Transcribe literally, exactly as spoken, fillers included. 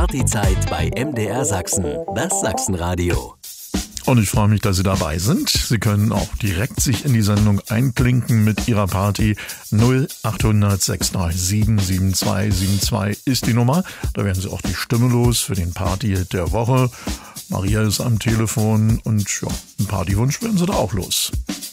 Partyzeit bei M D R Sachsen, das Sachsenradio. Und ich freue mich, dass Sie dabei sind. Sie können auch direkt sich in die Sendung einklinken mit Ihrer Party. null acht hundert sechs drei sieben sieben zwei sieben zwei ist die Nummer. Da werden Sie auch die Stimme los für den Party-Hit der Woche. Maria ist am Telefon und ja, einen Partywunsch werden Sie da auch los.